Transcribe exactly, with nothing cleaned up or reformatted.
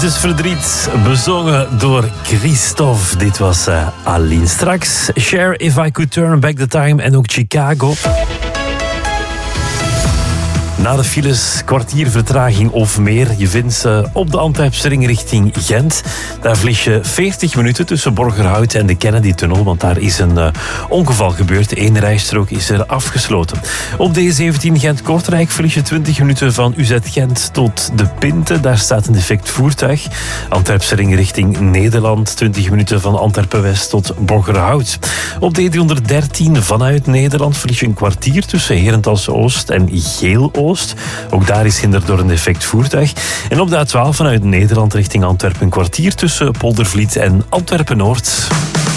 Liefdesverdriet, bezongen door Christophe. Dit was uh, Aline. Straks Cher, If I Could Turn Back the Time en ook Chicago. Na de files, kwartier vertraging of meer. Je vindt ze op de Antwerpse ring richting Gent. Daar verlies je veertig minuten tussen Borgerhout en de Kennedy-tunnel, want daar is een uh, ongeval gebeurd. Eén rijstrook is er afgesloten. Op de E zeventien Gent-Kortrijk verlies je twintig minuten van U Z Gent tot de Pinte. Daar staat een defect voertuig. Antwerpse ring richting Nederland. twintig minuten van Antwerpen-West tot Borgerhout. Op de E driehonderddertien vanuit Nederland verlies je een kwartier tussen Herentals-Oost en Geel-Oost. Ook daar is hinder door een defect voertuig. En op de A twaalf vanuit Nederland richting Antwerpen een kwartier tussen Poldervliet en Antwerpen-Noord.